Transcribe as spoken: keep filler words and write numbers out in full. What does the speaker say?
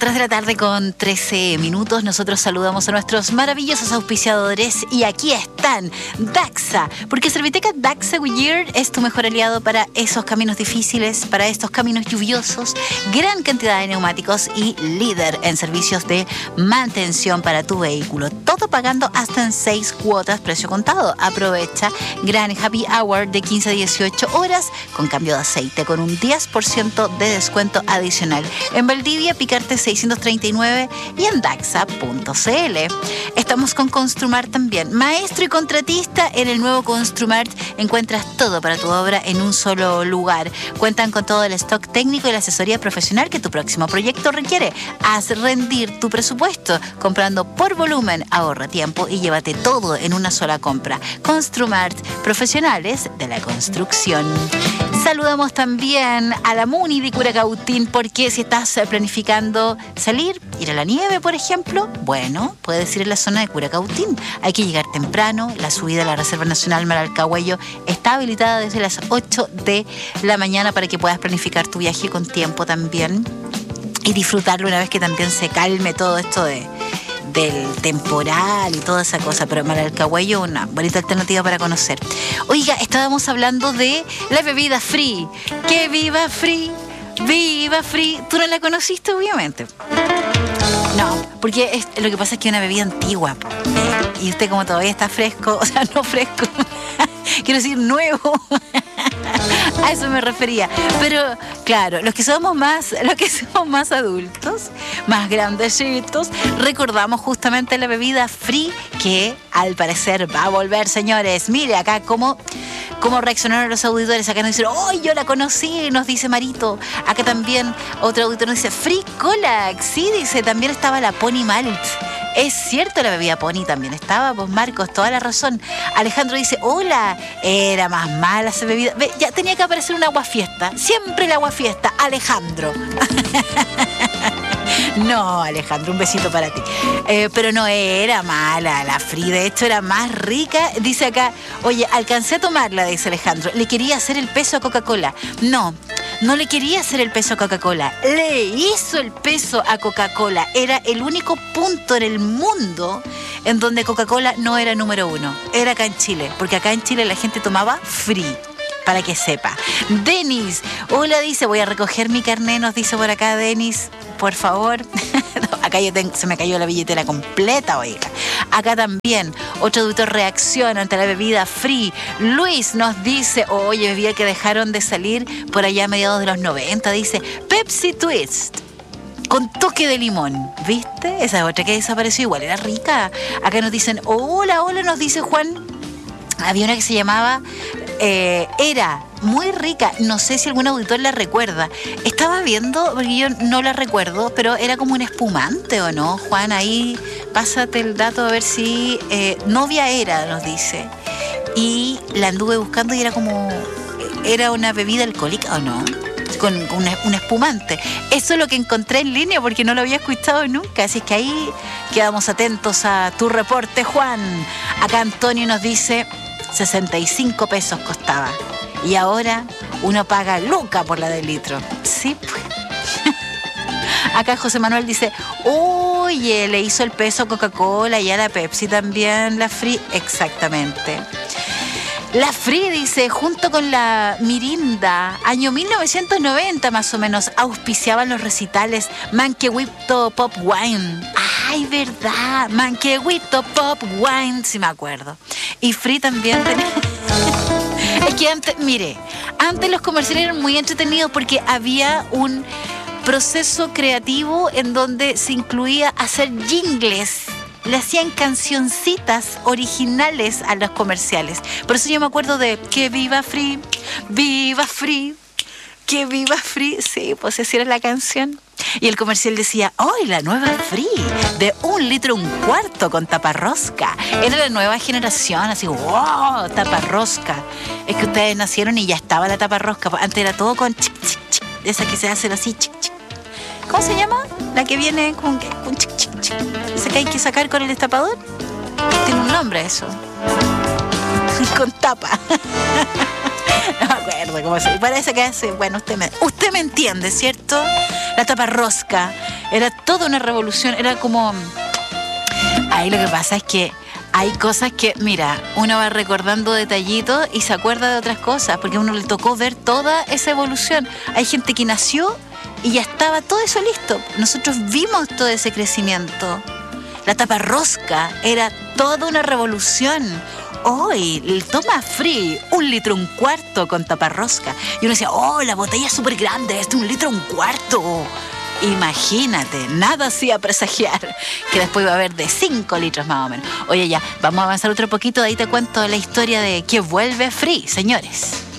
tres de la tarde con trece minutos. Nosotros saludamos a nuestros maravillosos auspiciadores y aquí están Daxa, porque Serviteca Daxa Goodyear es tu mejor aliado para esos caminos difíciles, para estos caminos lluviosos, gran cantidad de neumáticos y líder en servicios de mantención para tu vehículo. Todo pagando hasta en seis cuotas, precio contado. Aprovecha gran happy hour de quince a dieciocho horas con cambio de aceite con un diez por ciento de descuento adicional. En Valdivia, Picarte seiscientos treinta y nueve y en daxa punto c l. Estamos con Construmart también. Maestro y contratista en el nuevo Construmart. Encuentras todo para tu obra en un solo lugar. Cuentan con todo el stock técnico y la asesoría profesional que tu próximo proyecto requiere. Haz rendir tu presupuesto comprando por volumen, ahorra tiempo y llévate todo en una sola compra. Construmart, profesionales de la construcción. Saludamos también a la Muni de Curacautín, porque si estás planificando salir, ir a la nieve, por ejemplo, bueno, puedes ir a la zona de Curacautín. Hay que llegar temprano. La subida a la Reserva Nacional Maralcahuello está habilitada desde las ocho de la mañana para que puedas planificar tu viaje con tiempo también y disfrutarlo una vez que también se calme todo esto de... del temporal y toda esa cosa, pero Maralcahuello una bonita alternativa para conocer. Oiga, estábamos hablando de la bebida Free. ¡Que viva Free! ¡Viva Free! ¿Tú no la conociste, obviamente? No, porque es, lo que pasa es que es una bebida antigua, eh, y usted como todavía está fresco, o sea, no fresco, quiero decir nuevo. A eso me refería. Pero, claro, los que somos más, los que somos más adultos, más grandecitos, recordamos justamente la bebida Free, que al parecer va a volver, señores. Mire acá cómo, cómo reaccionaron los auditores. Acá nos dicen, ¡oh, yo la conocí! Nos dice Marito. Acá también otro auditor nos dice, Free Cola. Sí, dice, también estaba la Pony Malt. Es cierto, la bebida Pony también estaba, pues Marcos, toda la razón. Alejandro dice, hola, era más mala esa bebida. Ve, ya tenía que aparecer un aguafiesta. Siempre el aguafiesta, Alejandro. No, Alejandro, un besito para ti. Eh, pero no era mala la Free, de hecho era más rica. Dice acá, oye, alcancé a tomarla, dice Alejandro. Le quería hacer el peso a Coca-Cola. No, no le quería hacer el peso a Coca-Cola. Le hizo el peso a Coca-Cola. Era el único punto en el mundo en donde Coca-Cola no era número uno. Era acá en Chile, porque acá en Chile la gente tomaba Free. Para que sepa. Denis, hola, dice, voy a recoger mi carné, nos dice por acá Denis, por favor. Acá yo tengo, se me cayó la billetera completa, oiga. Acá también, otro auditor reacciona ante la bebida Free. Luis nos dice, oye, bebida que dejaron de salir por allá a mediados de los noventa, dice, Pepsi Twist. Con toque de limón, ¿viste? Esa otra que desapareció igual, era rica. Acá nos dicen, hola, hola, nos dice Juan. Había una que se llamaba eh, Era, muy rica. No sé si algún auditor la recuerda. Estaba viendo, porque yo no la recuerdo, pero era como un espumante, ¿o no? Juan, ahí pásate el dato a ver si... Eh, novia Era, nos dice. Y la anduve buscando y era como... ¿Era una bebida alcohólica o no? Con una, un espumante. Eso es lo que encontré en línea porque no lo había escuchado nunca. Así que ahí quedamos atentos a tu reporte, Juan. Acá Antonio nos dice sesenta y cinco pesos costaba. Y ahora uno paga luca por la de litro. Sí, pues. Acá José Manuel dice, oye, le hizo el peso a Coca-Cola y a la Pepsi también, la Free. Exactamente. La Free, dice, junto con la Mirinda, año mil novecientos noventa más o menos, auspiciaban los recitales Manquehuito Pop Wine. Ay, verdad, Manquehuito Pop Wine, sí me acuerdo. Y Free también tenía... Es que antes, mire, antes los comerciales eran muy entretenidos porque había un proceso creativo en donde se incluía hacer jingles. Le hacían cancioncitas originales a los comerciales. Por eso yo me acuerdo de que viva Free, viva Free, que viva Free. Sí, pues esa era la canción. Y el comercial decía, ¡hoy la nueva Free! De un litro un cuarto con taparrosca. Era la nueva generación, así, ¡wow! Taparrosca. Es que ustedes nacieron y ya estaba la taparrosca. Antes era todo con chic, chic, chic. De esas que se hacen así, chic, chic. ¿Cómo se llama? La que viene con, con chic, chic, chic. ¿Esa que hay que sacar con el destapador? Tiene un nombre eso. Con tapa. No me acuerdo cómo se... Parece que hace... Bueno, usted me, usted me entiende, ¿cierto? La taparrosca. Era toda una revolución, era como... Ahí lo que pasa es que hay cosas que, mira, uno va recordando detallitos y se acuerda de otras cosas, porque a uno le tocó ver toda esa evolución. Hay gente que nació y ya estaba todo eso listo. Nosotros vimos todo ese crecimiento. La tapa rosca era toda una revolución. Hoy, el toma free, un litro un cuarto con tapa rosca. Y uno decía, oh, la botella es súper grande, este un litro un cuarto. Imagínate, nada hacía presagiar que después iba a haber de cinco litros más o menos. Oye, ya, vamos a avanzar otro poquito, de ahí te cuento la historia de que vuelve free, señores.